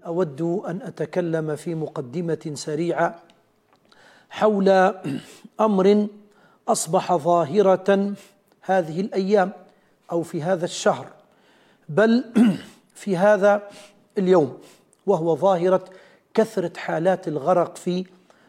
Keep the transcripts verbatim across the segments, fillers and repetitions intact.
أود أن أتكلم في مقدمة سريعة حول أمر أصبح ظاهرة هذه الأيام أو في هذا الشهر، بل في هذا اليوم، وهو ظاهرة كثرة حالات الغرق في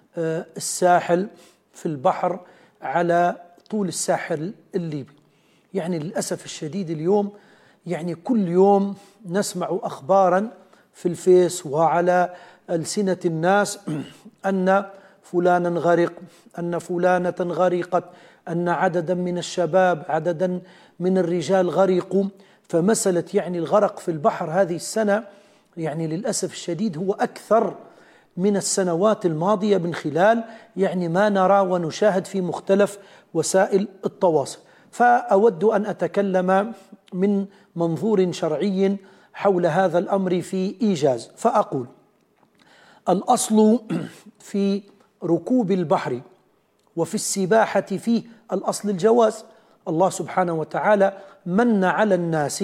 الساحل في البحر على طول الساحل الليبي. يعني للأسف الشديد اليوم يعني كل يوم نسمع أخبارا في الفيس وعلى ألسنة الناس أن فلانا غرق، أن فلانة غرقت، أن عددا من الشباب عددا من الرجال غرقوا. فمسألة يعني الغرق في البحر هذه السنة يعني للأسف الشديد هو أكثر من السنوات الماضية من خلال يعني ما نرى ونشاهد في مختلف وسائل التواصل. فأود أن أتكلم من منظور شرعي حول هذا الأمر في إيجاز، فأقول: الأصل في ركوب البحر وفي السباحة فيه الأصل الجواز. الله سبحانه وتعالى من على الناس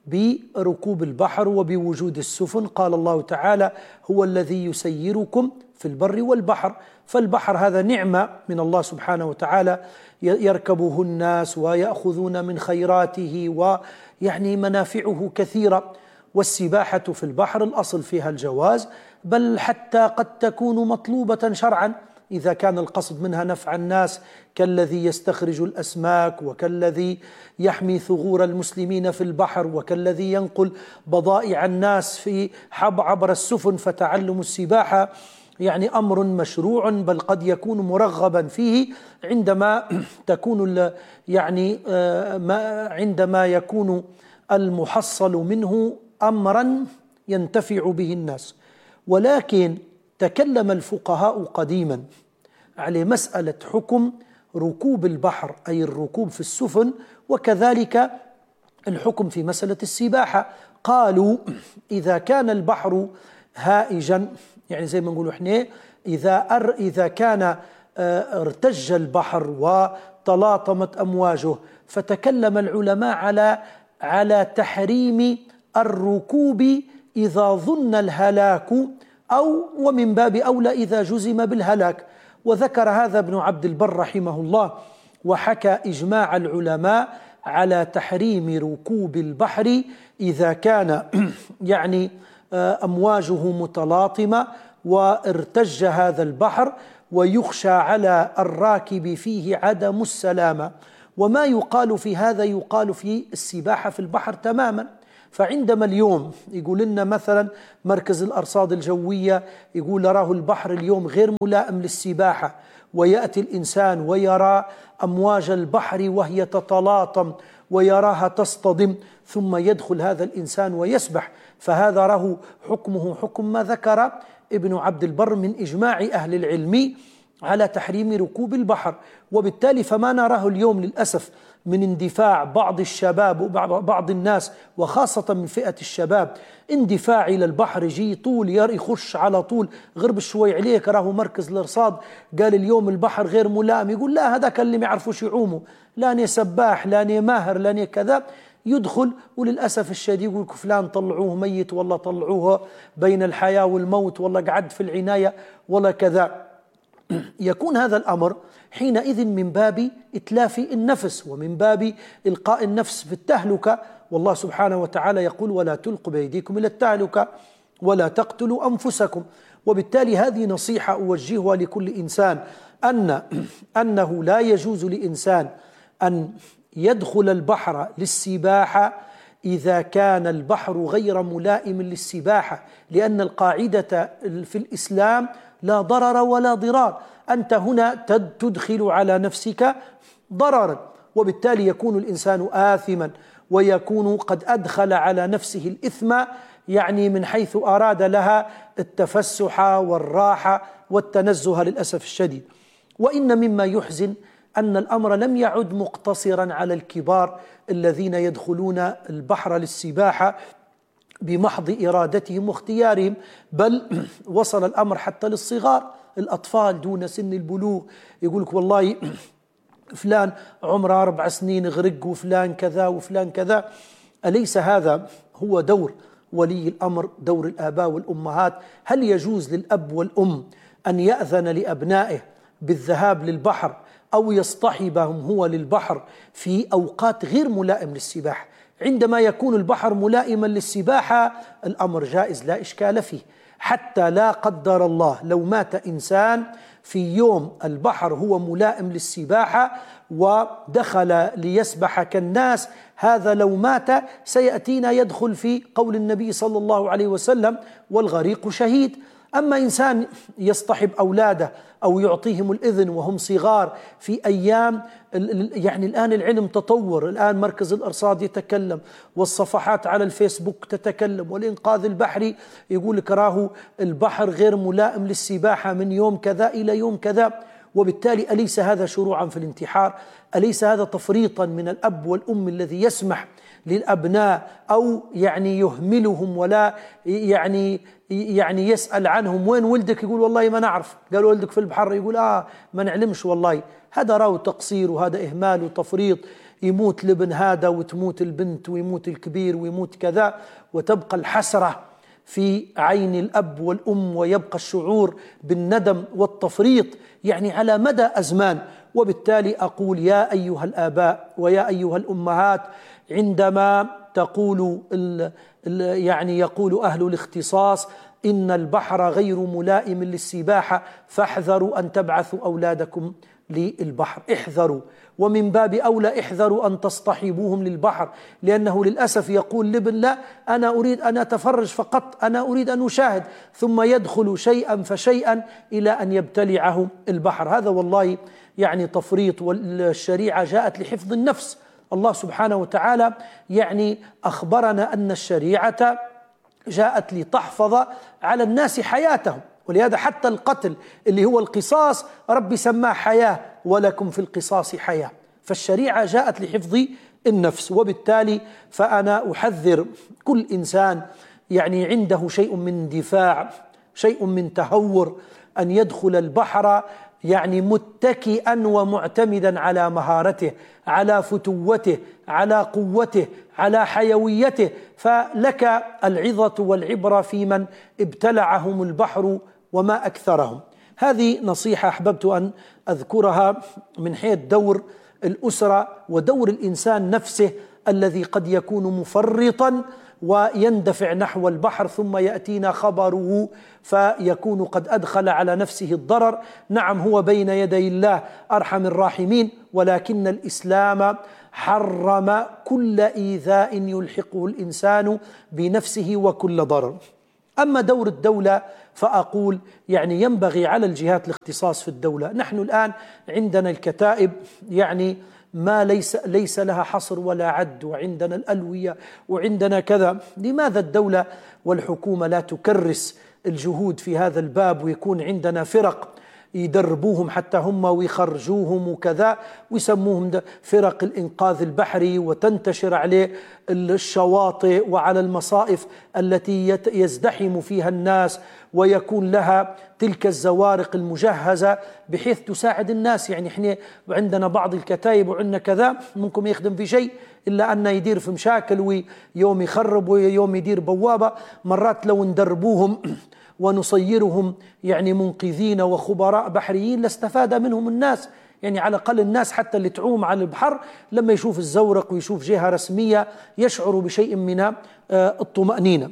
بركوب البحر وبوجود السفن. قال الله تعالى: هو الذي يسيركم في البر والبحر. فالبحر هذا نعمة من الله سبحانه وتعالى يركبه الناس ويأخذون من خيراته ويعني منافعه كثيرة. والسباحة في البحر الأصل فيها الجواز، بل حتى قد تكون مطلوبة شرعا إذا كان القصد منها نفع الناس، كالذي يستخرج الأسماك، وكالذي يحمي ثغور المسلمين في البحر، وكالذي ينقل بضائع الناس في حب عبر السفن. فتعلم السباحة يعني أمر مشروع، بل قد يكون مرغبا فيه عندما تكون يعني عندما يكون المحصل منه أمرا ينتفع به الناس. ولكن تكلم الفقهاء قديما على مسألة حكم ركوب البحر، أي الركوب في السفن، وكذلك الحكم في مسألة السباحة. قالوا: إذا كان البحر هائجا، يعني زي ما نقول احنا إذا أر إذا كان ارتج البحر وتلاطمت أمواجه، فتكلم العلماء على على تحريم الركوب إذا ظن الهلاك، أو ومن باب أولى إذا جزم بالهلاك. وذكر هذا ابن عبد البر رحمه الله، وحكى إجماع العلماء على تحريم ركوب البحر إذا كان يعني أمواجه متلاطمة وارتج هذا البحر، ويخشى على الراكب فيه عدم السلامة. وما يقال في هذا يقال في السباحة في البحر تماما. فعندما اليوم يقول لنا مثلا مركز الأرصاد الجوية يقول راه البحر اليوم غير ملائم للسباحة، ويأتي الإنسان ويرى أمواج البحر وهي تتلاطم ويراها تصطدم، ثم يدخل هذا الإنسان ويسبح، فهذا راه حكمه حكم ما ذكر ابن عبد البر من إجماع أهل العلم على تحريم ركوب البحر. وبالتالي فما نراه اليوم للأسف من اندفاع بعض الشباب وبعض الناس، وخاصة من فئة الشباب، اندفاع إلى البحر، يجي طول يخش على طول غرب شوي عليك راه مركز الارصاد قال اليوم البحر غير ملائم. يقول لا، هذاك اللي ما يعرفوش يعوموا، لاني سباح، لاني ماهر، لاني كذا، يدخل وللأسف الشديد يقول فلان طلعوه ميت، والله طلعوه بين الحياة والموت، والله قعد في العناية، ولا كذا. يكون هذا الأمر حينئذ من باب إتلاف النفس ومن باب إلقاء النفس في التهلكة. والله سبحانه وتعالى يقول: ولا تلقوا بأيديكم إلى التهلكة ولا تقتلوا أنفسكم. وبالتالي هذه نصيحة أوجهها لكل إنسان، أن أنه لا يجوز لإنسان أن يدخل البحر للسباحة إذا كان البحر غير ملائم للسباحة، لأن القاعدة في الإسلام لا ضرر ولا ضرار. أنت هنا تدخل على نفسك ضررا، وبالتالي يكون الإنسان آثما، ويكون قد أدخل على نفسه الإثم، يعني من حيث أراد لها التفسح والراحة والتنزه للأسف الشديد. وإن مما يحزن أن الأمر لم يعد مقتصرا على الكبار الذين يدخلون البحر للسباحة بمحض إرادتهم واختيارهم، بل وصل الأمر حتى للصغار، الأطفال دون سن البلوغ. يقول لك والله فلان عمره أربع سنين غرق، وفلان كذا وفلان كذا. أليس هذا هو دور ولي الأمر، دور الآباء والأمهات. هل يجوز للأب والأم أن يأذن لأبنائه بالذهاب للبحر أو يصطحبهم هو للبحر في أوقات غير ملائم للسباحة؟ عندما يكون البحر ملائما للسباحة الأمر جائز لا إشكال فيه، حتى لا قدر الله لو مات إنسان في يوم البحر هو ملائم للسباحة ودخل ليسبح كالناس، هذا لو مات سيأتينا يدخل في قول النبي صلى الله عليه وسلم: والغريق شهيد. أما إنسان يصطحب أولاده أو يعطيهم الإذن وهم صغار في أيام، يعني الآن العلم تطور، الآن مركز الأرصاد يتكلم والصفحات على الفيسبوك تتكلم والإنقاذ البحري يقول لك راه البحر غير ملائم للسباحة من يوم كذا إلى يوم كذا. وبالتالي أليس هذا شروعا في الانتحار؟ أليس هذا تفريطا من الأب والأم الذي يسمح للأبناء أو يعني يهملهم ولا يعني يعني يسأل عنهم وين ولدك؟ يقول والله ما نعرف. قالوا ولدك في البحر، يقول آه ما نعلمش والله. هذا راهو تقصير وهذا إهمال وتفريط. يموت الابن هذا وتموت البنت ويموت الكبير ويموت كذا، وتبقى الحسرة في عين الأب والأم ويبقى الشعور بالندم والتفريط يعني على مدى أزمان. وبالتالي أقول يا أيها الآباء ويا أيها الأمهات، عندما تقول ال ال يعني يقول أهل الاختصاص إن البحر غير ملائم للسباحة فاحذروا أن تبعثوا أولادكم للبحر، احذروا. ومن باب أولى احذروا أن تصطحبوهم للبحر، لأنه للأسف يقول لابن لا أنا أريد أن أتفرج فقط، أنا أريد أن أشاهد، ثم يدخل شيئا فشيئا إلى أن يبتلعه البحر. هذا والله يعني تفريط، والشريعة جاءت لحفظ النفس. الله سبحانه وتعالى يعني أخبرنا أن الشريعة جاءت لتحفظ على الناس حياتهم، ولهذا حتى القتل اللي هو القصاص ربي سماه حياة، ولكم في القصاص حياة. فالشريعة جاءت لحفظ النفس. وبالتالي فأنا أحذر كل إنسان يعني عنده شيء من اندفاع، شيء من تهور، أن يدخل البحر يعني متكئا ومعتمدا على مهارته، على فتوته، على قوته، على حيويته. فلك العظة والعبرة في من ابتلعهم البحر وما أكثرهم. هذه نصيحة أحببت أن أذكرها من حيث دور الأسرة ودور الإنسان نفسه الذي قد يكون مفرطا ويندفع نحو البحر ثم يأتينا خبره فيكون قد أدخل على نفسه الضرر. نعم هو بين يدي الله أرحم الراحمين، ولكن الإسلام حرم كل إيذاء يلحقه الإنسان بنفسه وكل ضرر. أما دور الدولة فأقول يعني ينبغي على الجهات الاختصاص في الدولة. نحن الآن عندنا الكتائب يعني ما ليس ليس لها حصر ولا عد، وعندنا الألوية وعندنا كذا. لماذا الدولة والحكومة لا تكرس الجهود في هذا الباب ويكون عندنا فرق يدربوهم حتى هم ويخرجوهم وكذا ويسموهم فرق الإنقاذ البحري، وتنتشر عليه الشواطئ وعلى المصائف التي يزدحم فيها الناس، ويكون لها تلك الزوارق المجهزة بحيث تساعد الناس. يعني احنا عندنا بعض الكتائب وعندنا كذا ممكن يخدم في شيء إلا أنه يدير في مشاكل، ويوم يخرب ويوم يدير بوابة. مرات لو ندربوهم ونصيرهم يعني منقذين وخبراء بحريين لاستفاد منهم الناس. يعني على الأقل الناس حتى اللي تعوم على البحر لما يشوف الزورق ويشوف جهة رسمية يشعر بشيء من الطمأنينة.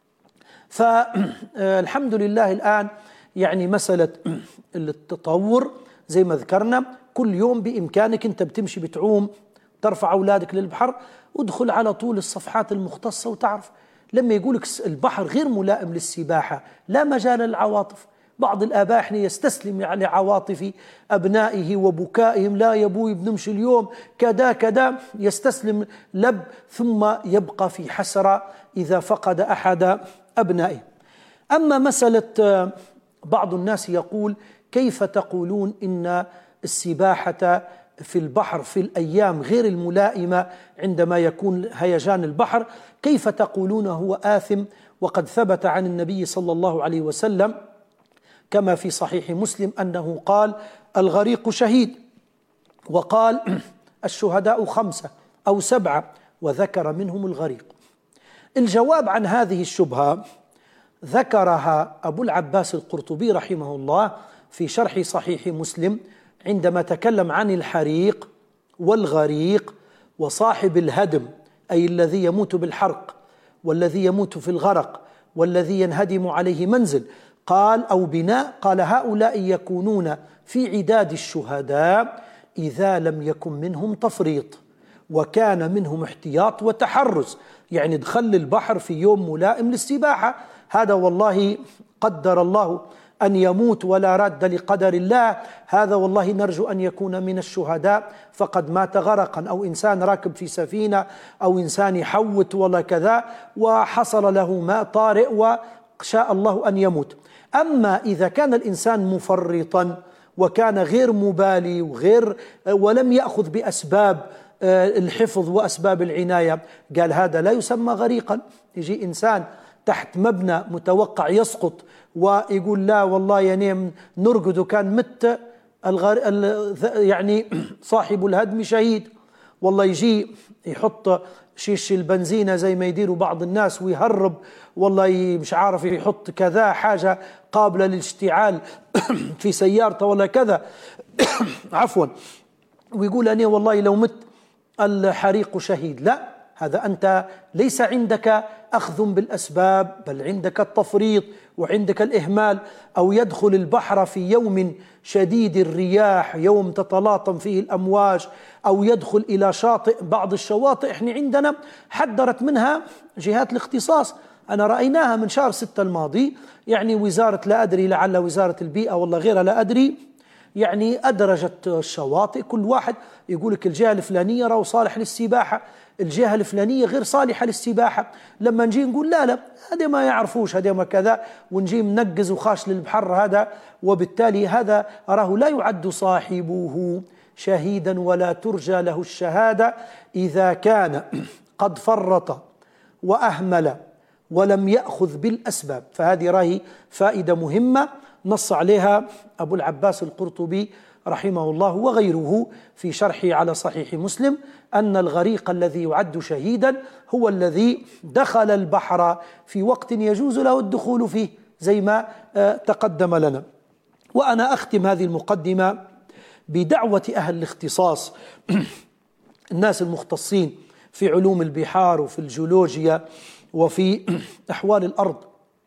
فالحمد لله الآن يعني مسألة التطور زي ما ذكرنا، كل يوم بإمكانك أنت بتمشي بتعوم ترفع أولادك للبحر، ودخل على طول الصفحات المختصة وتعرف. لما يقولك البحر غير ملائم للسباحة لا مجال للعواطف. بعض الآباء احنا يستسلم لعواطف أبنائه وبكائهم، لا يا أبوي بنمشي اليوم كذا كذا، يستسلم لب ثم يبقى في حسرة إذا فقد أحد أبنائه. أما مسألة بعض الناس يقول كيف تقولون إن السباحة في البحر في الأيام غير الملائمة عندما يكون هيجان البحر كيف تقولون هو آثم، وقد ثبت عن النبي صلى الله عليه وسلم كما في صحيح مسلم أنه قال الغريق شهيد، وقال الشهداء خمسة أو سبعة، وذكر منهم الغريق. الجواب عن هذه الشبهة ذكرها أبو العباس القرطبي رحمه الله في شرح صحيح مسلم عندما تكلم عن الحريق والغريق وصاحب الهدم، أي الذي يموت بالحرق والذي يموت في الغرق والذي ينهدم عليه منزل، قال أو بناء، قال هؤلاء يكونون في عداد الشهداء إذا لم يكن منهم تفريط وكان منهم احتياط وتحرز، يعني دخل البحر في يوم ملائم للسباحة، هذا والله قدر الله أن يموت ولا راد لقدر الله، هذا والله نرجو أن يكون من الشهداء فقد مات غرقا، أو إنسان راكب في سفينة أو إنسان يحوت ولا كذا وحصل له ماء طارئ وشاء الله أن يموت. أما إذا كان الإنسان مفرطا وكان غير مبالي وغير ولم يأخذ بأسباب الحفظ وأسباب العناية، قال هذا لا يسمى غريقا. يجي إنسان تحت مبنى متوقع يسقط ويقول لا والله يعني نرقد وكان مت الغر... يعني صاحب الهدم شهيد، والله يجي يحط شيش البنزينة زي ما يديروا بعض الناس ويهرب، والله مش عارف يحط كذا حاجة قابلة للاشتعال في سيارته ولا كذا عفوا، ويقول أنا والله لو مت الحريق شهيد. لا، هذا أنت ليس عندك أخذ بالأسباب، بل عندك التفريط وعندك الإهمال. أو يدخل البحر في يوم شديد الرياح، يوم تتلاطم فيه الأمواج، أو يدخل إلى شاطئ، بعض الشواطئ إحنا عندنا حذرت منها جهات الاختصاص، أنا رأيناها من شهر ستة الماضي، يعني وزارة لا أدري لعل وزارة البيئة والله غيرها لا أدري، يعني أدرجت الشواطئ، كل واحد يقول لك الجهة الفلانية راهو صالح للسباحة، الجهة الفلانية غير صالحة للسباحة. لما نجي نقول لا لا هذا ما يعرفوش، هذا ما كذا، ونجي منقز وخاش للبحر هذا، وبالتالي هذا أراه لا يعد صاحبه شهيدا ولا ترجى له الشهادة إذا كان قد فرط وأهمل ولم يأخذ بالأسباب. فهذه راهي فائدة مهمة نص عليها أبو العباس القرطبي رحمه الله وغيره في شرحه على صحيح مسلم، أن الغريق الذي يعد شهيدا هو الذي دخل البحر في وقت يجوز له الدخول فيه زي ما تقدم لنا. وأنا أختم هذه المقدمة بدعوة أهل الاختصاص الناس المختصين في علوم البحار وفي الجيولوجيا وفي أحوال الأرض.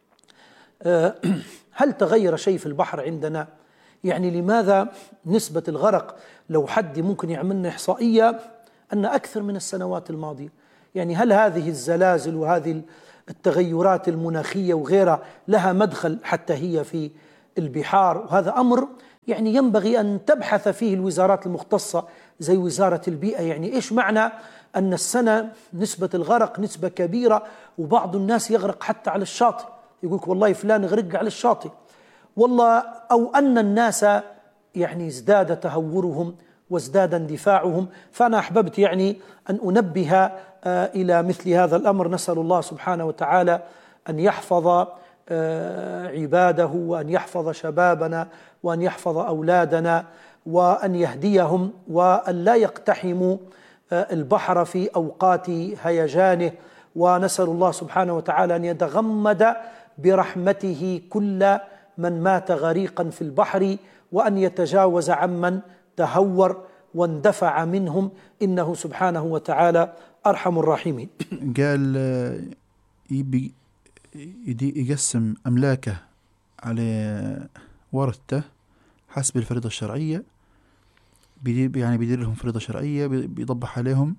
هل تغير شيء في البحر عندنا؟ يعني لماذا نسبة الغرق لو حد ممكن يعملنا إحصائية أن أكثر من السنوات الماضية؟ يعني هل هذه الزلازل وهذه التغيرات المناخية وغيرها لها مدخل حتى هي في البحار؟ وهذا أمر يعني ينبغي أن تبحث فيه الوزارات المختصة زي وزارة البيئة. يعني إيش معنى أن السنة نسبة الغرق نسبة كبيرة وبعض الناس يغرق حتى على الشاطئ، يقولك والله فلان غرق على الشاطئ والله، أو أن الناس يعني ازداد تهورهم وازداد اندفاعهم. فأنا أحببت يعني أن أنبه إلى مثل هذا الأمر. نسأل الله سبحانه وتعالى أن يحفظ عباده وأن يحفظ شبابنا وأن يحفظ أولادنا وأن يهديهم وأن لا يقتحموا البحر في أوقات هيجانه. ونسأل الله سبحانه وتعالى أن يتغمد برحمته كل من مات غريقا في البحر وأن يتجاوز عمن تهور واندفع منهم، إنه سبحانه وتعالى أرحم الراحمين. قال يبي يقسم أملاكه على ورثته حسب الفريضة الشرعية، يعني بيدير لهم فريضة شرعية، بيضبح عليهم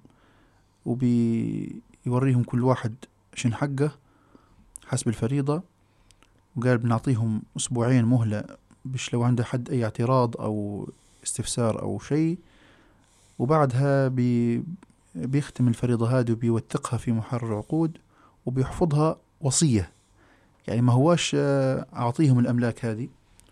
وبيوريهم كل واحد شن حقه حسب الفريضة. وقال بنعطيهم أسبوعين مهلة بش لو عنده حد أي اعتراض أو استفسار أو شيء، وبعدها بي بيختم الفريضة هذه وبيوثقها في محرر عقود وبيحفظها وصية. يعني ما هواش أعطيهم الأملاك هذه،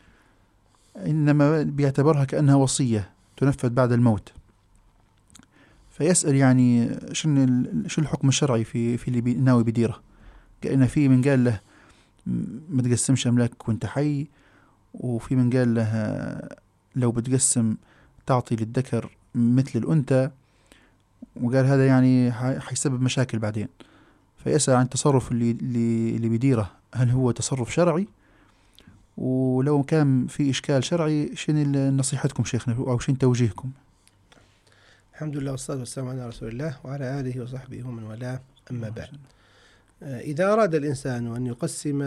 إنما بيعتبرها كأنها وصية تنفذ بعد الموت. فيسأل يعني شو شو الحكم الشرعي في في اللي ناوي بديره؟ كأن في من قال له ما تقسمش أملاك وانت حي، وفي من قال له لو بتقسم تعطي للذكر مثل الأنثى، وقال هذا يعني حيسبب مشاكل بعدين. فيسأل عن التصرف اللي اللي اللي بيديره هل هو تصرف شرعي، ولو كان في إشكال شرعي شنو نصيحتكم شيخنا أو شنو توجيهكم؟ الحمد لله والصلاة والسلام على رسول الله وعلى آله وصحبه ومن والاه، أما بعد. إذا أراد الإنسان أن يقسم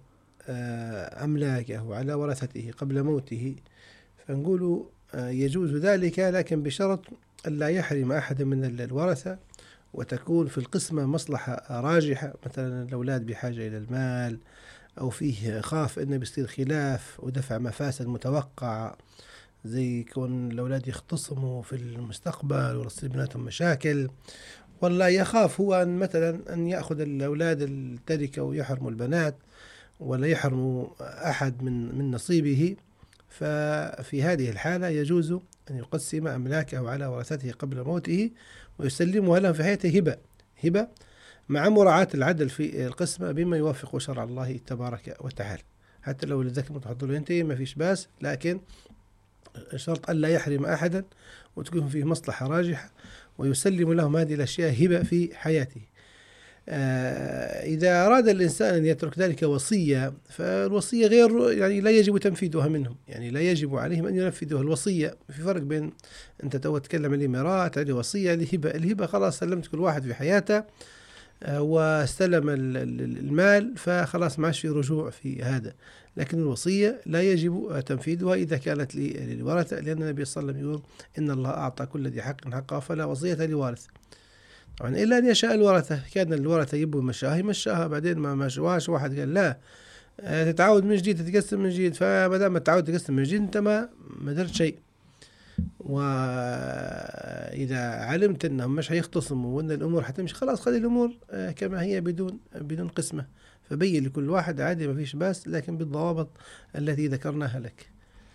أملاكه على ورثته قبل موته فنقول يجوز ذلك، لكن بشرط ألا يحرم أحد من الورثة، وتكون في القسمة مصلحة راجحة، مثلا الأولاد بحاجة إلى المال، أو فيه خاف أنه بيصير خلاف ودفع مفاسد متوقعة، زي كون الأولاد يختصموا في المستقبل ويصير بيناتهم مشاكل، ولا يخاف هو أن مثلا أن يأخذ الأولاد التركة ويحرموا البنات، ولا يحرموا أحد من من نصيبه. ففي هذه الحالة يجوز أن يقسم أملاكه على ورثته قبل موته ويسلمها لهم في حياته هبة هبة مع مراعاة العدل في القسمة بما يوافق شرع الله تبارك وتعالى. حتى لو الذكر متحضر ينتهي ما فيش باس، لكن شرط ألا يحرم أحدا وتكون فيه مصلحة راجحة، ويسلم لهم هذه الأشياء هبة في حياته. آه إذا أراد الإنسان أن يترك ذلك وصية، فالوصية غير يعني لا يجب تنفيذها منهم، يعني لا يجب عليهم أن ينفذوا الوصية. في فرق بين أنت تو تتكلم عن الإمارات، هذه وصية، الهبة الهبة خلاص سلمت كل واحد في حياته آه واستلم المال، فخلاص ما عادش في رجوع في هذا. لكن الوصية لا يجب تنفيذها إذا كانت للورثة، لأن النبي صلى الله عليه وسلم يقول إن الله أعطى كل ذي حق حقه فلا وصية لوارث. طبعا إلا أن يشاء الورثة، كان الورثة يبوا مشاها يمشاها، بعدين ما مشواش واحد قال لا تتعود من جديد تتقسم من جديد، فما دام تتعود تقسم من جديد أنت ما ما درت شيء. وإذا علمت أنهم مش هيختصموا وأن الأمور حتمشي خلاص خلي الأمور كما هي بدون بدون قسمة، فبين لكل واحد عادي ما فيش باس، لكن بالضوابط التي ذكرناها لك.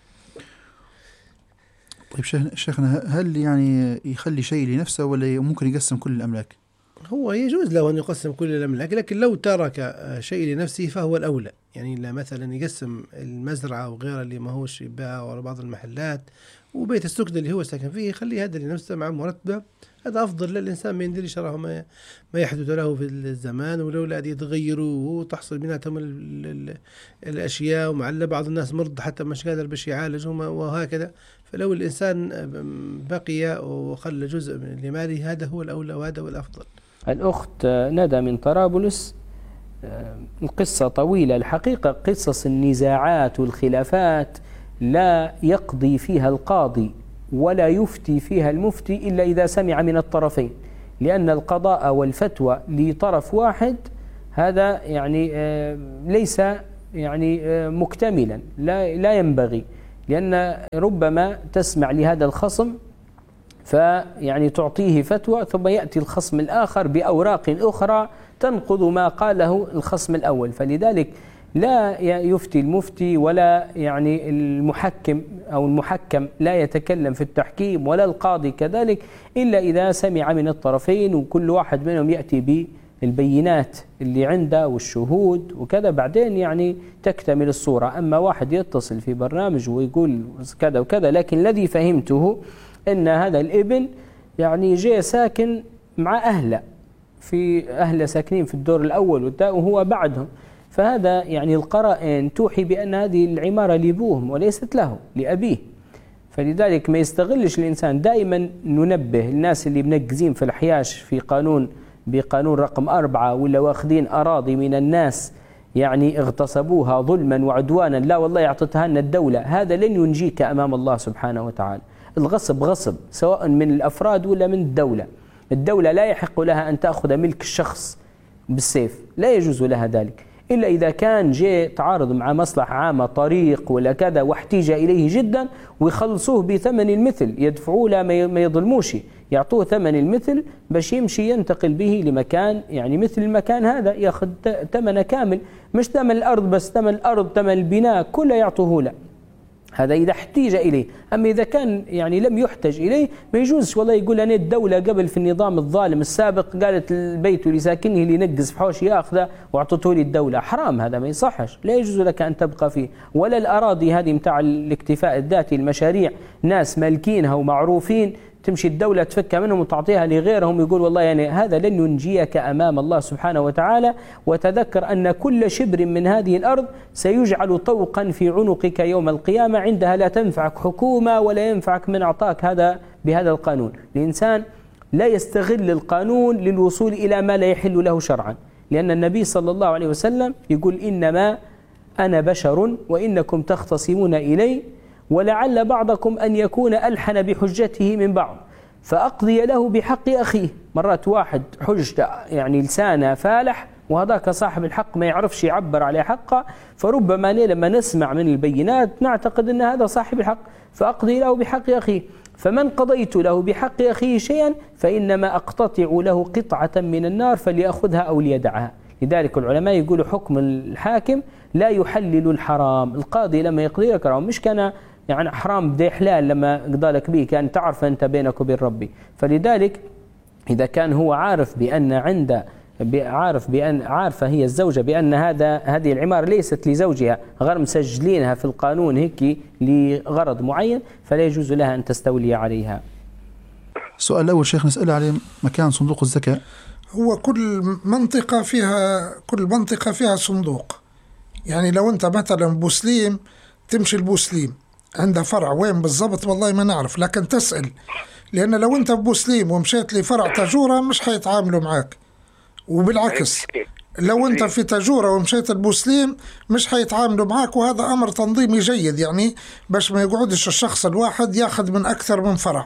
طيب شيخنا، هل يعني يخلي شيء لنفسه ولا ممكن يقسم كل الأملاك؟ هو يجوز له أن يقسم كل الأملاك، لكن لو ترك شيء لنفسه فهو الأولى. يعني لا مثلا يقسم المزرعة وغيرها اللي ما هوش يباع، ولا بعض المحلات، وبيت السكن اللي هو ساكن فيه يخلي هذا لنفسه مع مرتبة، هذا أفضل للإنسان. ما يندري شراه ما ما يحدث له في الزمان، والأولاد يتغيروا وتحصل بيناتهم الأشياء، ومعلّ بعض الناس مرض حتى مش قادر باش يعالجهم وهكذا. فلو الإنسان بقي وخلى جزء من لماله هذا هو الأولى وهذا هو الأفضل. الأخت ندى من طرابلس، القصة طويلة الحقيقة، قصص النزاعات والخلافات لا يقضي فيها القاضي ولا يفتي فيها المفتي إلا إذا سمع من الطرفين، لأن القضاء والفتوى لطرف واحد هذا يعني ليس يعني مكتملا، لا لا ينبغي، لأن ربما تسمع لهذا الخصم فيعني تعطيه فتوى، ثم يأتي الخصم الآخر بأوراق أخرى تنقض ما قاله الخصم الأول. فلذلك لا يفتي المفتي ولا يعني المحكم أو المحكم لا يتكلم في التحكيم، ولا القاضي كذلك، إلا إذا سمع من الطرفين وكل واحد منهم يأتي بالبينات اللي عنده والشهود وكذا، بعدين يعني تكتمل الصورة. أما واحد يتصل في برنامج ويقول كذا وكذا، لكن الذي فهمته أن هذا الابن يعني جاء ساكن مع أهله، في أهله ساكنين في الدور الأول وهو بعدهم، فهذا يعني القرائن توحي بأن هذه العمارة لأبوهم وليست له لأبيه. فلذلك ما يستغلش الإنسان. دائما ننبه الناس اللي بنقزين في الحياش في قانون بقانون رقم أربعة، ولا واخذين أراضي من الناس يعني اغتصبوها ظلما وعدوانا، لا والله اعطتها لنا الدولة، هذا لن ينجيك أمام الله سبحانه وتعالى. الغصب غصب سواء من الأفراد ولا من الدولة. الدولة لا يحق لها أن تأخذ ملك الشخص بالسيف، لا يجوز لها ذلك، إلا إذا كان جاء تعارض مع مصلحة عامة، طريق ولا كذا، واحتيج إليه جدا، ويخلصوه بثمن المثل، يدفعوه لا ما يظلموش، يعطوه ثمن المثل باش يمشي ينتقل به لمكان يعني مثل المكان هذا، يأخذ ثمن كامل، مش ثمن الأرض بس، ثمن الأرض ثمن البناء كله يعطوه له. هذا إذا احتيج إليه. أما إذا كان يعني لم يحتج إليه ما يجوز والله يقول أنا الدولة قبل في النظام الظالم السابق قالت البيت اللي ساكنه اللي ينقز في حوش يأخذه وأعطته لي الدولة، حرام، هذا ما يصحش، لا يجوز لك أن تبقى فيه. ولا الأراضي هذه متاع الاكتفاء الذاتي، المشاريع ناس مالكينها ومعروفين تمشي الدولة تفكها منهم وتعطيها لغيرهم، يقول والله يعني هذا لن ينجيك أمام الله سبحانه وتعالى. وتذكر أن كل شبر من هذه الأرض سيجعل طوقا في عنقك يوم القيامة، عندها لا تنفعك حكومة ولا ينفعك من أعطاك هذا بهذا القانون. الإنسان لا يستغل القانون للوصول إلى ما لا يحل له شرعا، لأن النبي صلى الله عليه وسلم يقول إنما أنا بشر وإنكم تختصمون إلي ولعل بعضكم أن يكون ألحن بحجته من بعض فأقضي له بحق أخيه. مرات واحد حجة يعني لسانه فالح وهذاك صاحب الحق ما يعرفش يعبر على حقه، فربما لما نسمع من البينات نعتقد أن هذا صاحب الحق فأقضي له بحق أخيه. فمن قضيت له بحق أخيه شيئا فإنما أقتطع له قطعة من النار فليأخذها أو ليدعها. لذلك العلماء يقولوا حكم الحاكم لا يحلل الحرام. القاضي لما يقضي لك حرام مش كان يعني حرام بدي حلال لما قضى لك به، كان تعرف أنت بينك وبين ربي. فلذلك إذا كان هو عارف بأن عنده عارف بأن عارفة هي الزوجة بأن هذا هذه العمارة ليست لزوجها، غير مسجلينها في القانون هيك لغرض معين، فلا يجوز لها أن تستولي عليها. السؤال الأول شيخ نسأل عليه مكان صندوق الزكاة. هو كل منطقة فيها كل منطقة فيها صندوق. يعني لو أنت مثلا بوسليم تمشي البوسليم عندها فرع وين بالضبط والله ما نعرف، لكن تسأل، لأن لو أنت ببوسليم ومشيت لفرع تجورة مش هيتعاملوا معك، وبالعكس لو أنت في تجورة ومشيت البوسليم مش هيتعاملوا معك. وهذا أمر تنظيمي جيد، يعني باش ما يقعدش الشخص الواحد ياخذ من أكثر من فرع.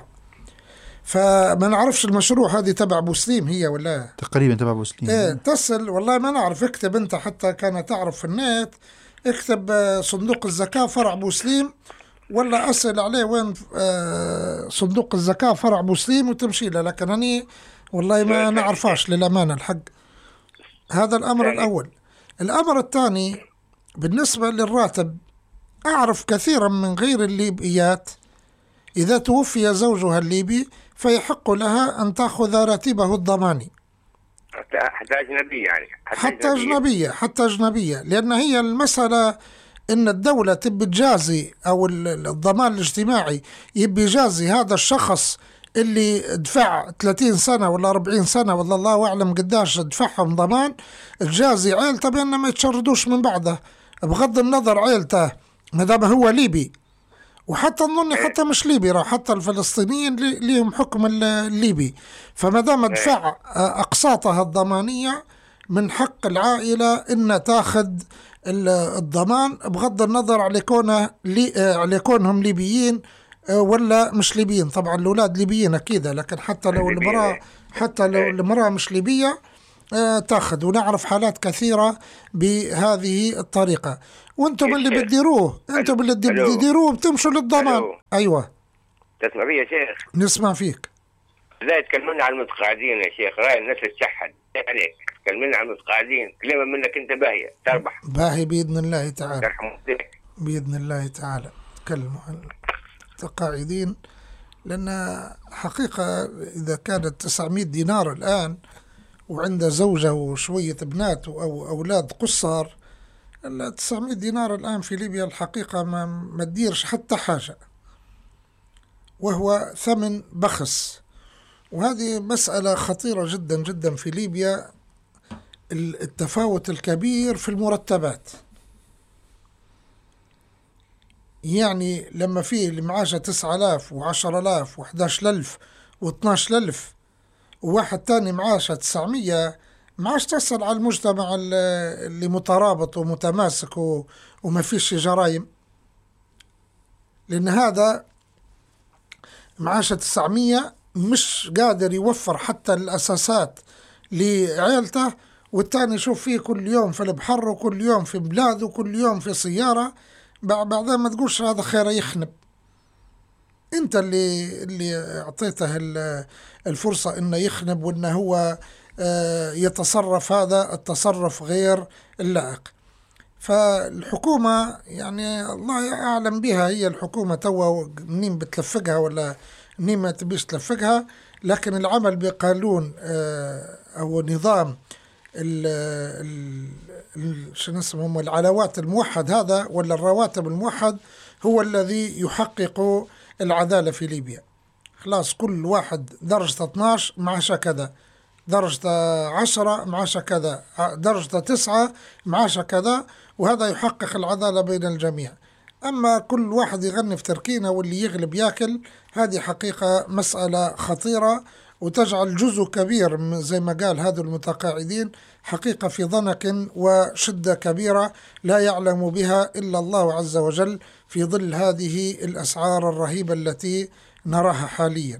فما نعرفش المشروع هذه تبع بوسليم هي ولا تقريبا تبع بوسليم. ايه تسأل والله ما نعرف. اكتب انت حتى كان تعرف في النت، اكتب صندوق الزكاة فرع بوسليم، ولا أسأل عليه وين صندوق الزكاة فرع بوسليم وتمشي له. لكن أنا والله ما نعرفاش للأمانة الحق. هذا الأمر الأول. الأمر الثاني بالنسبة للراتب، أعرف كثيرا من غير الليبيات إذا توفي زوجها الليبي فيحق لها أن تأخذ راتبه الضماني حتى أجنبية، يعني حتى, حتى أجنبية حتى أجنبية لأن هي المسألة إن الدولة تبي تجازي أو الضمان الاجتماعي يبي يجازي هذا الشخص اللي دفع ثلاثين سنة ولا أربعين سنة ولا الله أعلم قداش دفعهم ضمان، تجازي عيلته بأن ما يتشردوش من بعده، بغض النظر عيلته ما دام هو ليبي. وحتى نظني حتى مش ليبي، راه حتى الفلسطينيين ليهم حكم الليبي. فما دام دفع أقساطها الضمانية من حق العائلة إن تاخذ الضمان بغض النظر على كونه لي على كونهم ليبيين ولا مش ليبيين. طبعا الأولاد ليبيين أكيد، لكن حتى لو المرأة حتى لو المرأة مش ليبية تاخذ. ونعرف حالات كثيرة بهذه الطريقة. وانتم اللي بتديروه انتم اللي بتديروه بتمشوا للضمان. ايوه تسمع فيه يا شيخ؟ نسمع فيك. لا تكلمنا عن المتقاعدين يا شيخ، راي الناس تشحن عليك. تكلمنا عن المتقاعدين، كلمة منك انت باهية تربح. باهي بإذن الله تعالى. ترحم بإذن الله تعالى. تكلموا عن المتقاعدين، لأن حقيقة إذا كانت تسعمائة دينار الآن وعنده زوجة وشوية بنات أو أولاد قصار، تسعمائة دينار الآن في ليبيا الحقيقة ما ما تديرش حتى حاجة، وهو ثمن بخس. وهذه مسألة خطيرة جدا جدا في ليبيا، التفاوت الكبير في المرتبات. يعني لما فيه اللي معاشه تسعة آلاف وعشرة آلاف وحداش ألف واثناش ألف وواحد تاني معاشه تسعمية، معاش تسأل على المجتمع اللي مترابط ومتماسك وما فيش جرائم، لأن هذا معاشه تسعمية مش قادر يوفر حتى الأساسات لعيلته، والتاني يشوف فيه كل يوم في البحر وكل يوم في بلاد وكل يوم في سيارة. بعدين ما تقولش هذا خير يخنب. انت اللي اللي اعطيته الفرصة انه يخنب وانه هو يتصرف هذا التصرف غير اللائق. فالحكومة يعني الله أعلم بها، هي الحكومة توا منين بتلفقها ولا منين ما تبيش تلفقها، لكن العمل بقانون أو نظام شنو اسمهم العلاوات الموحد هذا ولا الرواتب الموحد هو الذي يحقق العدالة في ليبيا. خلاص كل واحد درجة اثناشر معاشها كذا، درجة عشرة معاشها كذا، درجة تسعة معاشها كذا، وهذا يحقق العدالة بين الجميع. أما كل واحد يغني في تركينة واللي يغلب ياكل، هذه حقيقة مسألة خطيرة وتجعل جزء كبير زي ما قال هذا المتقاعدين حقيقة في ضنك وشدة كبيرة لا يعلم بها إلا الله عز وجل في ظل هذه الأسعار الرهيبة التي نراها حاليا.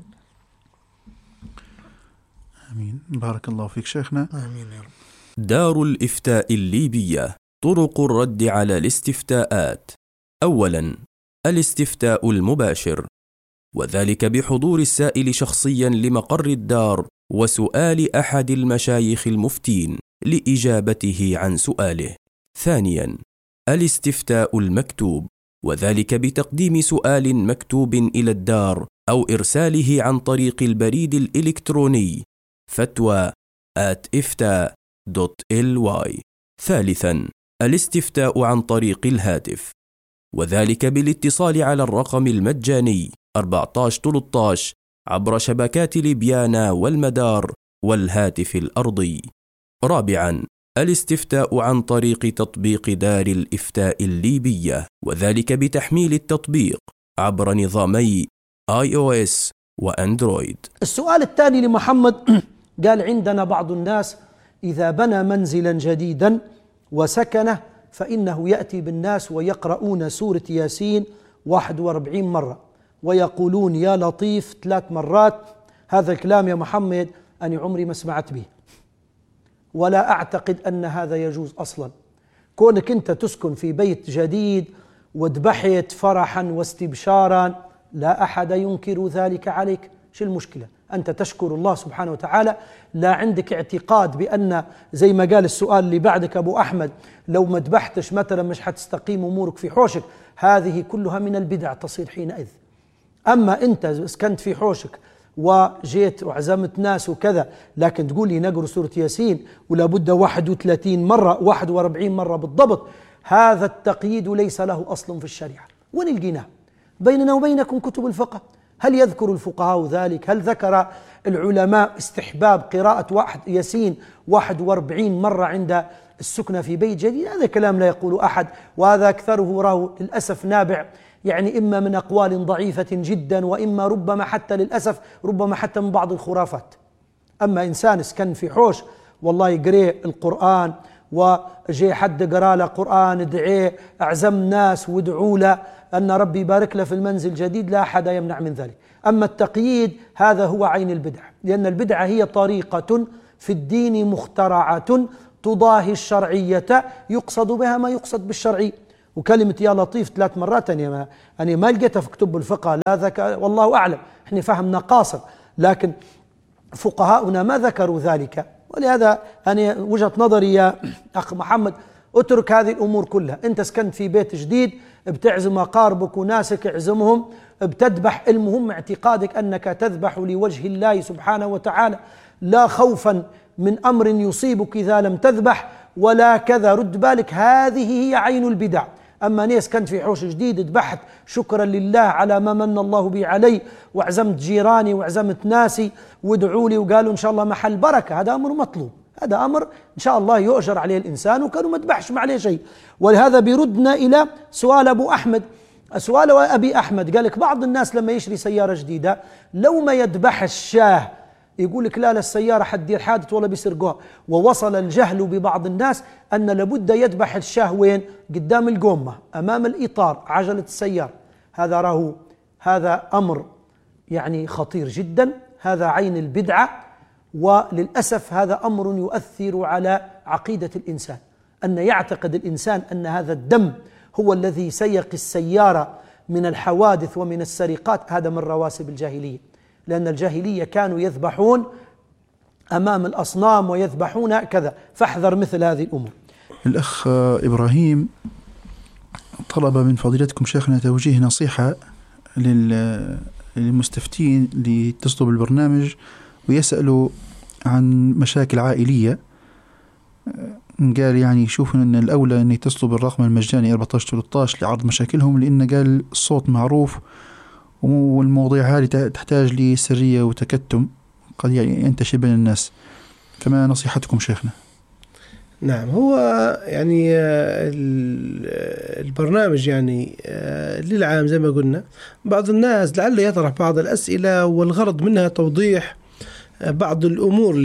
آمين. بارك الله فيك شيخنا. آمين يا رب. دار الإفتاء الليبية. طرق الرد على الاستفتاءات. أولا، الاستفتاء المباشر، وذلك بحضور السائل شخصيا لمقر الدار وسؤال أحد المشايخ المفتين لإجابته عن سؤاله. ثانيا، الاستفتاء المكتوب، وذلك بتقديم سؤال مكتوب إلى الدار أو إرساله عن طريق البريد الإلكتروني فتوى آت إفتاء دوت إل واي. ثالثا، الاستفتاء عن طريق الهاتف، وذلك بالاتصال على الرقم المجاني أربعة عشر ثلاثة عشر عبر شبكات ليبيانا والمدار والهاتف الأرضي. رابعا، الاستفتاء عن طريق تطبيق دار الإفتاء الليبية، وذلك بتحميل التطبيق عبر نظامي آي أو إس وأندرويد. السؤال الثاني لمحمد قال: عندنا بعض الناس إذا بنى منزلا جديدا وسكنه فإنه يأتي بالناس ويقرؤون سورة ياسين واحد وأربعين مرة ويقولون يا لطيف ثلاث مرات. هذا الكلام يا محمد أنا عمري ما سمعت به، ولا أعتقد أن هذا يجوز أصلا. كونك أنت تسكن في بيت جديد وذبحت فرحا واستبشارا لا أحد ينكر ذلك عليك، شو المشكلة؟ أنت تشكر الله سبحانه وتعالى، لا عندك اعتقاد بأن زي ما قال السؤال اللي بعدك أبو أحمد لو ما ذبحتش مثلا مش حتستقيم أمورك في حوشك. هذه كلها من البدع تصير حينئذ. أما أنت سكنت في حوشك وجيت وعزمت ناس وكذا، لكن تقول لي نقرأ سورة ياسين ولا بد واحد وثلاثين مرة واحد وأربعين مرة بالضبط، هذا التقييد ليس له أصل في الشريعة. وين لقيناه؟ بيننا وبينكم كتب الفقه. هل يذكر الفقهاء ذلك؟ هل ذكر العلماء استحباب قراءة واحد ياسين واحد وأربعين مرة عند السكنة في بيت جديد؟ هذا كلام لا يقول أحد، وهذا أكثره راه للأسف نابع يعني إما من أقوال ضعيفة جدا، وإما ربما حتى للأسف ربما حتى من بعض الخرافات. أما إنسان سكن في حوش والله يقرأ القرآن وجي حد قرأ له قرآن دعيه أعزم ناس ودعوا له أن ربي يبارك له في المنزل الجديد، لا أحد يمنع من ذلك. أما التقييد هذا هو عين البدع، لأن البدعة هي طريقة في الدين مخترعة تضاهي الشرعية يقصد بها ما يقصد بالشرعي. وكلمة يا لطيف ثلاث مرات أنا ما, أنا ما لقيتها في كتب الفقه، لا ذكر والله أعلم، إحنا فهمنا قاصر، لكن فقهاؤنا ما ذكروا ذلك. ولهذا أنا وجهة نظري يا أخ محمد اترك هذه الأمور كلها. أنت سكنت في بيت جديد بتعزم أقاربك وناسك اعزمهم، بتذبح، المهم اعتقادك أنك تذبح لوجه الله سبحانه وتعالى، لا خوفا من أمر يصيبك إذا لم تذبح ولا كذا. رد بالك، هذه هي عين البدع. أما ناس كنت في حوش جديد ذبحت شكرا لله على ما من الله بي علي، وعزمت جيراني وعزمت ناسي ودعوا لي وقالوا إن شاء الله محل بركة، هذا أمر مطلوب، هذا أمر إن شاء الله يؤجر عليه الإنسان، وكانوا ما ذبحش ما عليه شيء. ولهذا بيردنا إلى سؤال أبو أحمد. سؤال أبي أحمد قال لك بعض الناس لما يشري سيارة جديدة لو ما يذبح الشاه يقول لك لا للسيارة حتدير حادث ولا بيسرقوها. ووصل الجهل ببعض الناس أن لابد يذبح الشاه وين؟ قدام القومة، أمام الإطار، عجلة السيارة. هذا راه هذا أمر يعني خطير جدا، هذا عين البدعة. وللأسف هذا أمر يؤثر على عقيدة الإنسان، أن يعتقد الإنسان أن هذا الدم هو الذي سيقي السيارة من الحوادث ومن السرقات. هذا من رواسب الجاهلية، لأن الجاهلية كانوا يذبحون أمام الأصنام ويذبحون كذا، فاحذر مثل هذه الأمور. الأخ إبراهيم طلب من فضيلتكم شيخنا توجيه نصيحة للمستفتين لتصدر البرنامج ويسألوا عن مشاكل عائلية. قال يعني يشوفون أن الأولى أن يتصلوا بالرقم المجاني أربعة عشر ثلاثة عشر لعرض مشاكلهم، لأن قال الصوت معروف والمواضيع هذه تحتاج لسرية وتكتم قد ينتشر بين الناس، فما نصيحتكم شيخنا؟ نعم، هو يعني البرنامج يعني للعام زي ما قلنا، بعض الناس لعله يطرح بعض الأسئلة والغرض منها توضيح بعض الأمور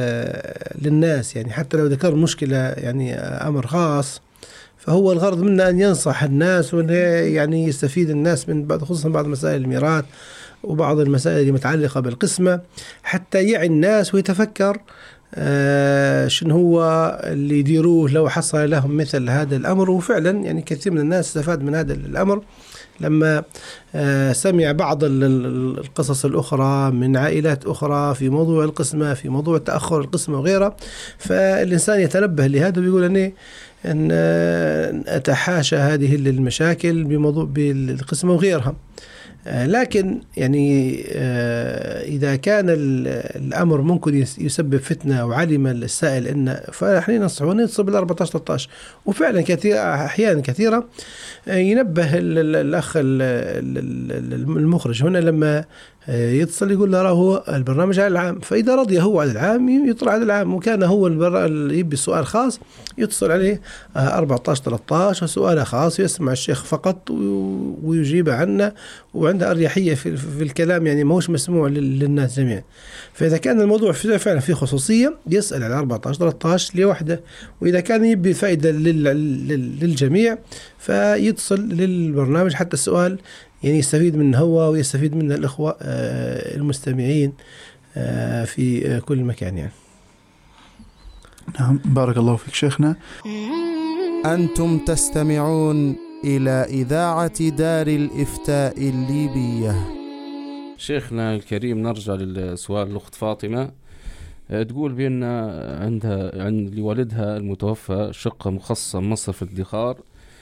للناس، يعني حتى لو ذكر مشكلة يعني أمر خاص، فهو الغرض منه أن ينصح الناس وأن يعني يستفيد الناس من بعض، خصوصا بعض مسائل الميراث وبعض المسائل المتعلقة بالقسمة، حتى يعي الناس ويتفكر آه شنو هو اللي يديروه لو حصل لهم مثل هذا الأمر. وفعلا يعني كثير من الناس استفاد من هذا الأمر لما آه سمع بعض القصص الأخرى من عائلات أخرى في موضوع القسمة، في موضوع تأخر القسمة وغيرها، فالإنسان يتنبه لهذا ويقول أني أن أتحاشى هذه المشاكل بموضوع بالقسمة وغيرها. لكن يعني إذا كان الأمر ممكن يسبب فتنة وعلم السائل إن، فنحن ننصحه نتصل بالأربعة عشر ثلاثة عشر. وفعلا كثير أحيانا كثيرة ينبه الأخ المخرج هنا لما يتصل يقول له هو البرنامج على العام، فإذا رضي هو على العام يطلع على العام، وكان هو يبي السؤال خاص يتصل عليه أربعة عشر ثلاثة عشر سؤال خاص يسمع الشيخ فقط ويجيب عنه، وعنده أريحية في, في الكلام، يعني ما هوش مسموع للناس جميعا. فإذا كان الموضوع فعلا فيه خصوصية يسأل على أربعة عشر ثلاثة عشر لوحده، وإذا كان يبي فائدة للجميع فيتصل للبرنامج حتى السؤال يعني يستفيد منه هو ويستفيد منه الأخوة المستمعين في كل مكان يعني. نعم، بارك الله فيك شيخنا. أنتم تستمعون إلى إذاعة دار الإفتاء الليبية. شيخنا الكريم، نرجع للسؤال الأخت فاطمة. تقول بأن عندها عند لوالدها المتوفى شقة مخصصة مصرف الادخار،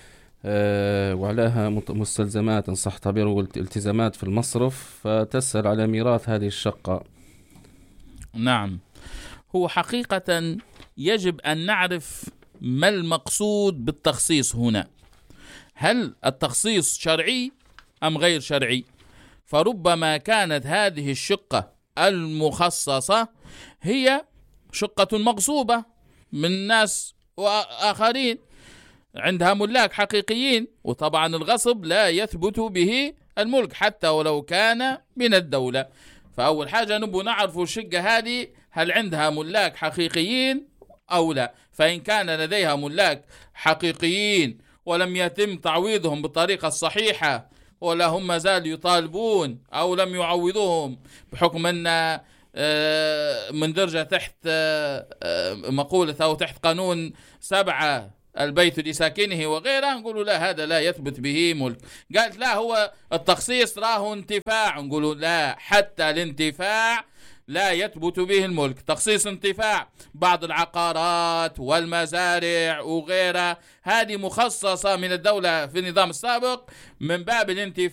أه وعليها مستلزمات إن صح تعبيره والتزامات في المصرف، فتسأل على ميراث هذه الشقة. نعم، هو حقيقة يجب أن نعرف ما المقصود بالتخصيص هنا، هل التخصيص شرعي أم غير شرعي؟ فربما كانت هذه الشقة المخصصة هي شقة مغصوبة من ناس وآخرين عندها ملاك حقيقيين، وطبعا الغصب لا يثبت به الملك حتى ولو كان من الدولة. فأول حاجة نبو نعرفوا الشقة هذه هل عندها ملاك حقيقيين أو لا. فإن كان لديها ملاك حقيقيين ولم يتم تعويضهم بالطريقة الصحيحة، ولا هم ما زال يطالبون أو لم يعوضوهم بحكم أن مندرجة تحت مقولة أو تحت قانون سبعة البيت لساكنه وغيره، نقولوا لا، هذا لا يثبت به ملك. قالت لا، هو التخصيص راه انتفاع، نقولوا لا، حتى الانتفاع لا يثبت به الملك. تخصيص انتفاع بعض العقارات والمزارع وغيرها هذه مخصصة من الدولة في النظام السابق من باب الانتفاع